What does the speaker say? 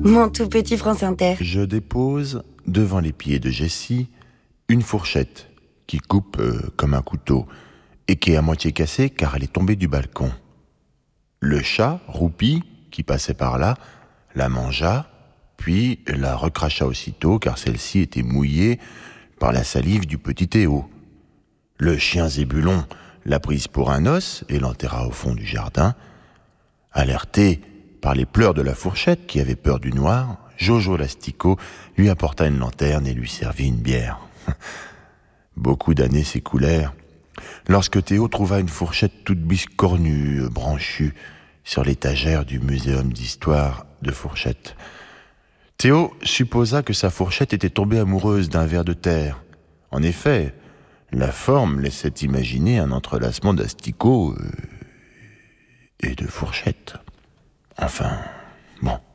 mon tout petit France Inter. Je dépose devant les pieds de Jessie une fourchette qui coupe comme un couteau et qui est à moitié cassée car elle est tombée du balcon. Le chat, Roupi, qui passait par là, la mangea, puis la recracha aussitôt car celle-ci était mouillée par la salive du petit Théo. Le chien Zébulon l'a prise pour un os et l'enterra au fond du jardin. Alerté par les pleurs de la fourchette qui avait peur du noir, Jojo l'asticot lui apporta une lanterne et lui servit une bière. Beaucoup d'années s'écoulèrent lorsque Théo trouva une fourchette toute biscornue, branchue, sur l'étagère du muséum d'histoire de fourchettes. Théo supposa que sa fourchette était tombée amoureuse d'un ver de terre. En effet, la forme laissait imaginer un entrelacement d'asticots et de fourchettes. Enfin, bon.